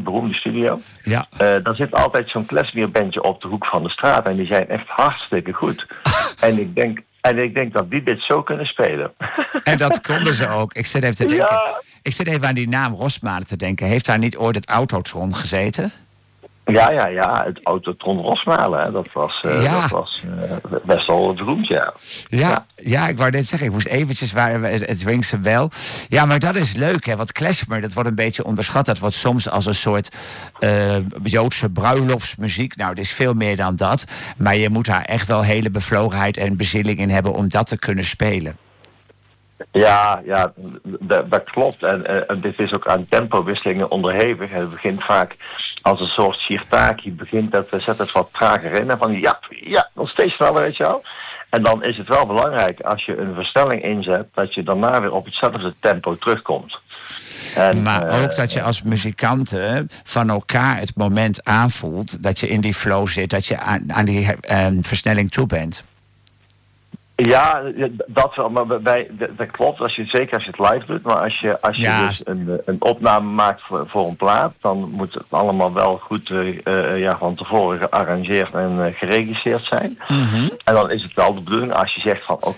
beroemde studio. Ja. Daar zit altijd zo'n klezmeerbandje op de hoek van de straat. En die zijn echt hartstikke goed. En ik denk dat die dit zo kunnen spelen. En dat konden ze ook. Ik zit even te denken. Ja. Ik zit even aan die naam Rosmalen te denken. Heeft daar niet ooit het Autotron gezeten? Ja, het Autotron Rosmalen, hè. Dat was best wel beroemd, ja. Ja, ik wou net zeggen, ik moest eventjes, het rings a bell. Ja, maar dat is leuk, hè, want klezmer, dat wordt een beetje onderschat. Dat wordt soms als een soort Joodse bruiloftsmuziek. Nou, het is veel meer dan dat. Maar je moet daar echt wel hele bevlogenheid en bezieling in hebben om dat te kunnen spelen. Ja, dat klopt. En dit is ook aan tempowisselingen onderhevig. Het begint vaak als een soort sirtaki. Zet het wat trager in. En van ja, nog steeds sneller, weet je wel. En dan is het wel belangrijk als je een versnelling inzet, dat je daarna weer op hetzelfde tempo terugkomt. Maar ook dat je als muzikanten van elkaar het moment aanvoelt dat je in die flow zit, dat je aan die versnelling toe bent. Ja, dat wel, maar dat klopt, zeker als je het live doet. Maar als je dus een opname maakt voor een plaat, dan moet het allemaal wel goed van tevoren gearrangeerd en geregisseerd zijn. Mm-hmm. En dan is het wel de bedoeling als je zegt van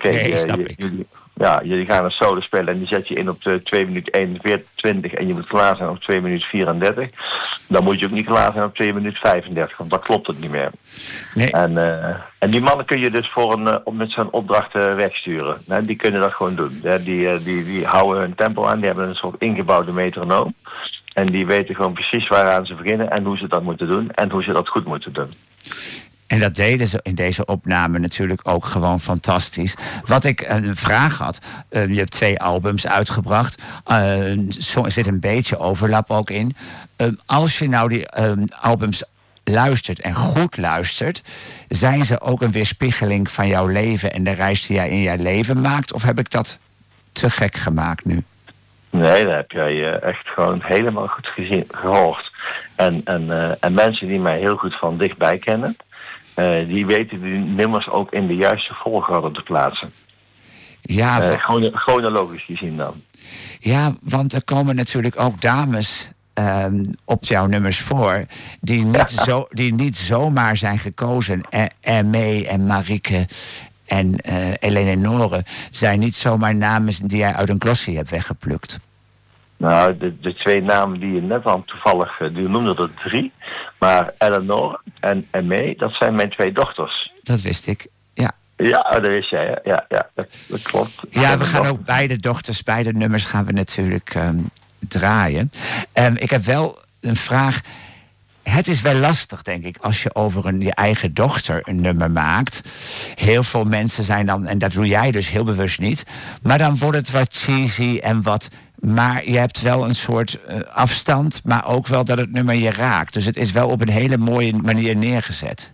jullie gaan een solo spelen en die zet je in op de 2 minuten 21 en je moet klaar zijn op 2 minuten 34. Dan moet je ook niet klaar zijn op 2 minuten 35, want dan klopt het niet meer. Nee. En die mannen kun je dus met zo'n opdracht wegsturen. Die kunnen dat gewoon doen. Die houden hun tempo aan, die hebben een soort ingebouwde metronoom. En die weten gewoon precies waaraan ze beginnen en hoe ze dat moeten doen en hoe ze dat goed moeten doen. En dat deden ze in deze opname natuurlijk ook gewoon fantastisch. Wat ik een vraag had, je hebt 2 albums uitgebracht. Er zit een beetje overlap ook in. Als je nou die albums luistert en goed luistert, zijn ze ook een weerspiegeling van jouw leven en de reis die jij in jouw leven maakt? Of heb ik dat te gek gemaakt nu? Nee, dat heb jij echt gewoon helemaal goed gehoord. En mensen die mij heel goed van dichtbij kennen, die weten die nummers ook in de juiste volgorde te plaatsen. Ja, chronologisch gezien dan. Ja, want er komen natuurlijk ook dames op jouw nummers voor die niet zomaar zijn gekozen. Ermee en Marieke en Eleonore zijn niet zomaar namen die jij uit een glossy hebt weggeplukt. Nou, de 2 namen die je net al toevallig, die noemde er 3. Maar Eleonore en Ermee, dat zijn mijn 2 dochters. Dat wist ik, ja. Ja, dat wist jij, ja, dat klopt. Ja, we gaan ook beide nummers gaan we natuurlijk draaien. Ik heb wel een vraag. Het is wel lastig, denk ik, als je over je eigen dochter een nummer maakt. Heel veel mensen zijn dan, en dat doe jij dus heel bewust niet, maar dan wordt het wat cheesy en wat. Maar je hebt wel een soort afstand, maar ook wel dat het nummer je raakt. Dus het is wel op een hele mooie manier neergezet.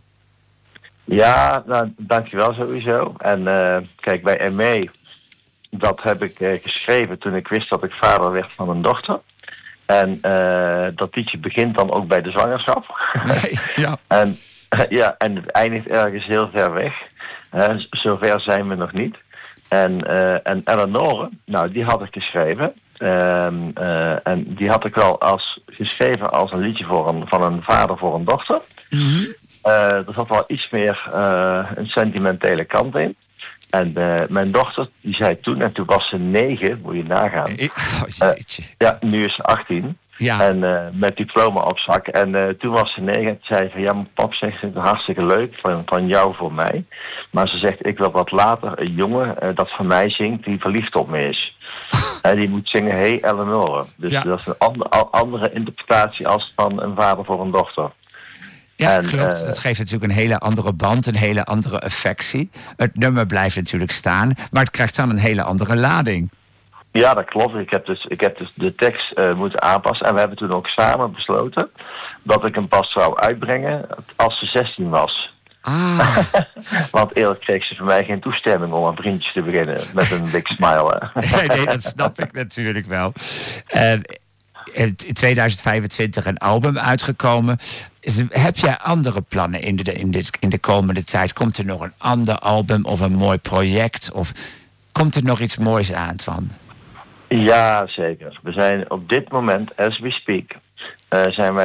Ja, nou, dankjewel sowieso. En kijk, bij Ermee, dat heb ik geschreven toen ik wist dat ik vader werd van een dochter. En dat liedje begint dan ook bij de zwangerschap. Nee, ja. En het eindigt ergens heel ver weg. Zover zijn we nog niet. En Eleonore, nou, die had ik geschreven. En die had ik wel geschreven als een liedje van een vader voor een dochter. Mm-hmm. Er zat wel iets meer een sentimentele kant in. En mijn dochter, die zei toen was ze 9, moet je nagaan. Ja, nu is ze 18. Ja. En met diploma op zak. En toen was ze 9 en zei van, ja, mijn pap zegt, het is hartstikke leuk van jou voor mij. Maar ze zegt, ik wil wat later een jongen dat van mij zingt die verliefd op me is. Die moet zingen, hey Eleonore. Dus dat is een andere interpretatie als van een vader voor een dochter. Ja, klopt. Dat geeft natuurlijk een hele andere band, een hele andere affectie. Het nummer blijft natuurlijk staan, maar het krijgt dan een hele andere lading. Ja, dat klopt. Ik heb dus de tekst moeten aanpassen. En we hebben toen ook samen besloten dat ik hem pas zou uitbrengen als ze 16 was. Ah. Want eerlijk kreeg ze van mij geen toestemming om aan vriendjes te beginnen met een big smile. Nee, dat snap ik natuurlijk wel. In 2025 een album uitgekomen. Heb jij andere plannen in de komende tijd? Komt er nog een ander album of een mooi project? Of komt er nog iets moois aan van? Ja, zeker. We zijn op dit moment, as we speak, zijn wij